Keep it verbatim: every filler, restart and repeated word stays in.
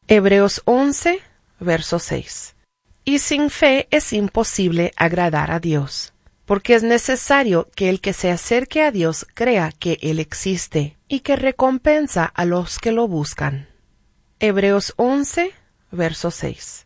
Hebreos once, verso seis. Y sin fe es imposible agradar a Dios, porque es necesario que el que se acerque a Dios crea que Él existe y que recompensa a los que lo buscan. Hebreos once, verso seis.